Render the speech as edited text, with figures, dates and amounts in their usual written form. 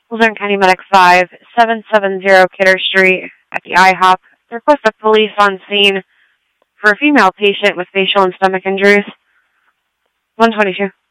Luzerne County Medic 5, 770 Kidder Street at the IHOP. Request the police on scene for a female patient with facial and stomach injuries. 122.